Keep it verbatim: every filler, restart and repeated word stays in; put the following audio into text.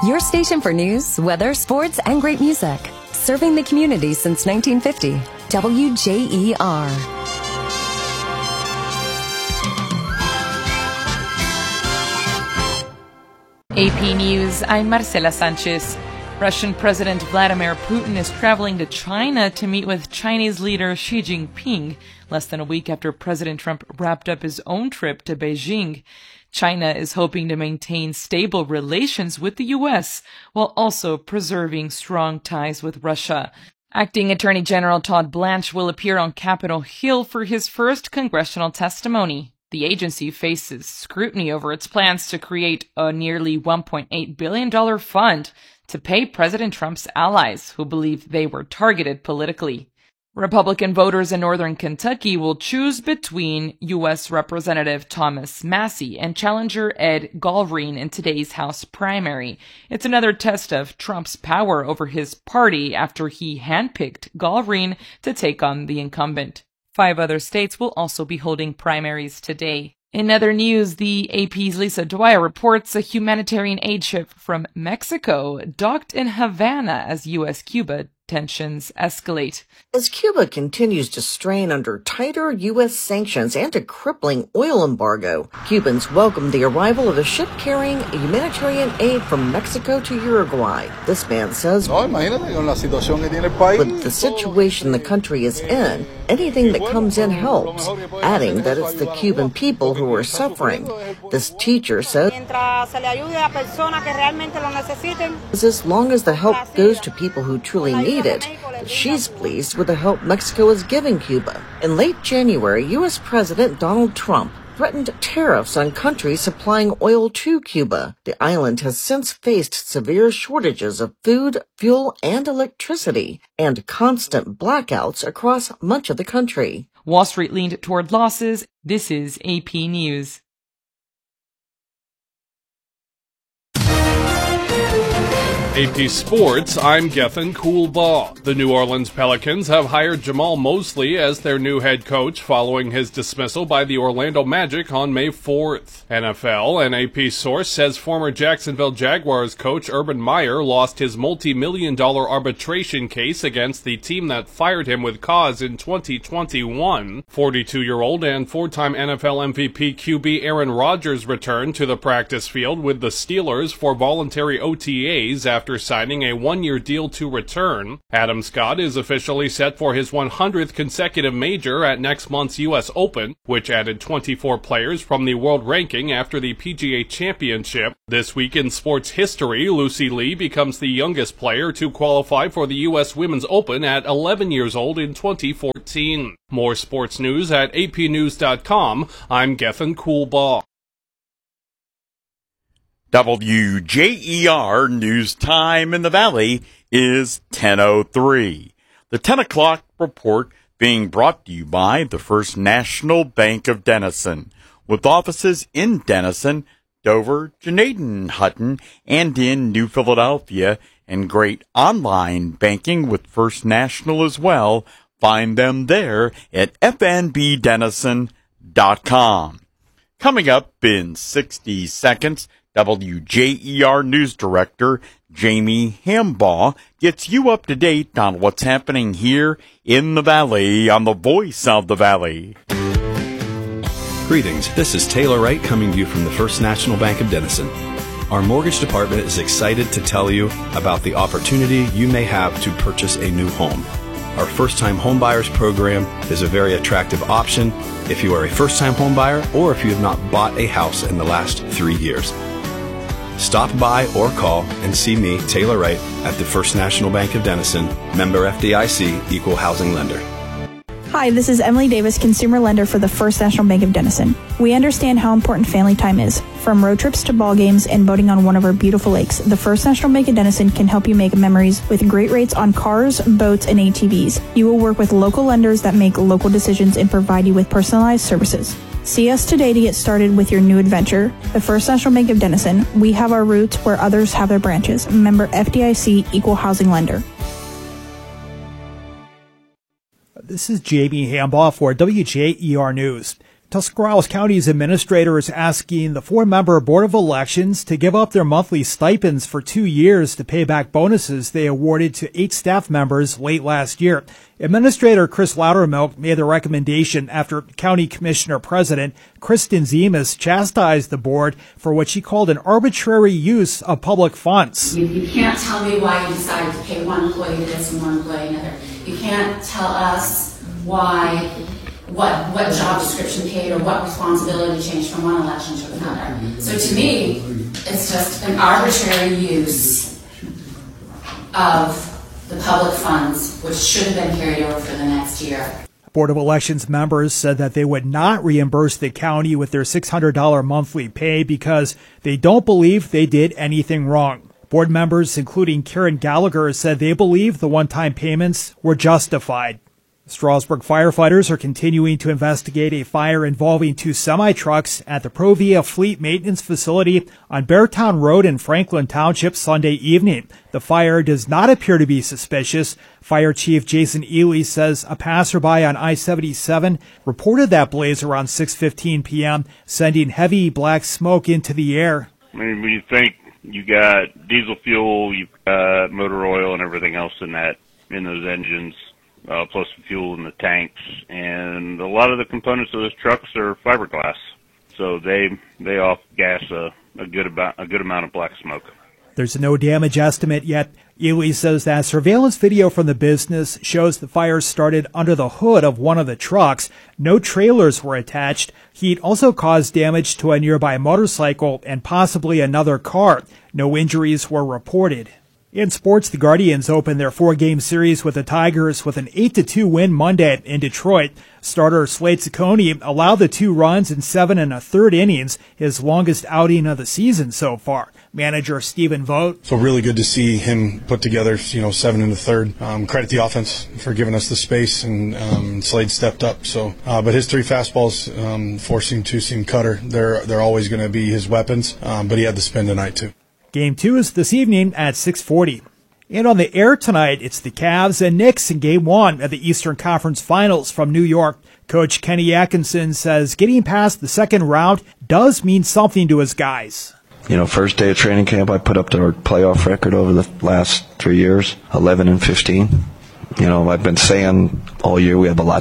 Your station for news, weather, sports, and great music. Serving the community since nineteen fifty. W J E R. A P News, I'm Marcela Sanchez. Russian President Vladimir Putin is traveling to China to meet with Chinese leader Xi Jinping, less than a week after President Trump wrapped up his own trip to Beijing. China is hoping to maintain stable relations with the U S while also preserving strong ties with Russia. Acting Attorney General Todd Blanche will appear on Capitol Hill for his first congressional testimony. The agency faces scrutiny over its plans to create a nearly one point eight billion dollars fund to pay President Trump's allies who believe they were targeted politically. Republican voters in northern Kentucky will choose between U S Representative Thomas Massie and challenger Ed Galbraith in today's House primary. It's another test of Trump's power over his party after he handpicked Galbraith to take on the incumbent. Five other states will also be holding primaries today. In other news, the A P's Lisa Dwyer reports a humanitarian aid ship from Mexico docked in Havana as U S-Cuba tensions escalate. As Cuba continues to strain under tighter U S sanctions and a crippling oil embargo, Cubans welcomed the arrival of a ship carrying humanitarian aid from Mexico to Uruguay. This man says, with the situation the country is in, anything that comes in helps, adding that it's the Cuban people who are suffering. This teacher says, as long as the help goes to people who truly need it, she's pleased with the help Mexico is giving Cuba. In late January, U S President Donald Trump threatened tariffs on countries supplying oil to Cuba. The island has since faced severe shortages of food, fuel, and electricity, and constant blackouts across much of the country. Wall Street leaned toward losses. This is A P News. A P Sports, I'm Gethin Coolbaugh. The New Orleans Pelicans have hired Jamal Mosley as their new head coach following his dismissal by the Orlando Magic on May fourth. N F L, an A P source says former Jacksonville Jaguars coach Urban Meyer lost his multi-million dollar arbitration case against the team that fired him with cause in twenty twenty-one. forty-two-year-old and four-time N F L M V P Q B Aaron Rodgers returned to the practice field with the Steelers for voluntary O T As after after signing a one-year deal to return. Adam Scott is officially set for his one hundredth consecutive major at next month's U S Open, which added twenty-four players from the world ranking after the P G A Championship. This week in sports history, Lucy Lee becomes the youngest player to qualify for the U S Women's Open at eleven years old in twenty fourteen. More sports news at A P news dot com. I'm Gethin Coolbaugh. W J E R news time in the Valley is ten oh three. The ten o'clock report being brought to you by the First National Bank of Denison, with offices in Denison, Dover, Janaden, Hutton, and in New Philadelphia, and great online banking with First National as well. Find them there at f n b denison dot com. Coming up in sixty seconds, W J E R News Director Jamie Hambaugh gets you up to date on what's happening here in the Valley on the Voice of the Valley. Greetings, this is Taylor Wright coming to you from the First National Bank of Denison. Our mortgage department is excited to tell you about the opportunity you may have to purchase a new home. Our first-time homebuyers program is a very attractive option if you are a first-time homebuyer or if you have not bought a house in the last three years. Stop by or call and see me, Taylor Wright, at the First National Bank of Denison, member F D I C, equal housing lender. Hi, this is Emily Davis, consumer lender for the First National Bank of Denison. We understand how important family time is. From road trips to ball games and boating on one of our beautiful lakes, the First National Bank of Denison can help you make memories with great rates on cars, boats, and A T Vs. You will work with local lenders that make local decisions and provide you with personalized services. See us today to get started with your new adventure. The First National Bank of Denison. We have our roots where others have their branches. Member F D I C, equal housing lender. This is Jamie Hambaugh for W J E R News. Tuscarawas County's administrator is asking the four-member Board of Elections to give up their monthly stipends for two years to pay back bonuses they awarded to eight staff members late last year. Administrator Chris Loudermilk made the recommendation after County Commissioner President Kristen Zemas chastised the board for what she called an arbitrary use of public funds. You, you can't tell me why you decided to pay one employee this and one employee another. You can't tell us why what what job description paid or what responsibility changed from one election to another. So to me, it's just an arbitrary use of the public funds, which should have been carried over for the next year. Board of Elections members said that they would not reimburse the county with their six hundred dollars monthly pay because they don't believe they did anything wrong. Board members, including Karen Gallagher, said they believe the one-time payments were justified. Strasburg firefighters are continuing to investigate a fire involving two semi-trucks at the Provia Fleet Maintenance Facility on Beartown Road in Franklin Township Sunday evening. The fire does not appear to be suspicious. Fire Chief Jason Ely says a passerby on I seventy-seven reported that blaze around six fifteen p.m., sending heavy black smoke into the air. I mean, when you think you got diesel fuel, you've got motor oil and everything else in that, in those engines, Uh, plus the fuel in the tanks, and a lot of the components of those trucks are fiberglass, so they they off gas a, a good about a good amount of black smoke. There's no damage estimate yet. Ely says that surveillance video from the business shows the fire started under the hood of one of the trucks. No trailers were attached. Heat also caused damage to a nearby motorcycle and possibly another car. No injuries were reported. In sports, the Guardians opened their four-game series with the Tigers with an eight to two win Monday in Detroit. Starter Slade Ciccone allowed the two runs in seven and a third innings, his longest outing of the season so far. Manager Stephen Vogt. So really good to see him put together, you know, seven and a third. Um, credit the offense for giving us the space, and um, Slade stepped up. So, uh, but his three fastballs, um, four-seam, two-seam cutter, they're they're always going to be his weapons. Um, but he had the spin tonight too. Game two is this evening at six forty. And on the air tonight, it's the Cavs and Knicks in Game one of the Eastern Conference Finals from New York. Coach Kenny Atkinson says getting past the second round does mean something to his guys. You know, first day of training camp, I put up their playoff record over the last three years, eleven and fifteen. You know, I've been saying all year we have a lot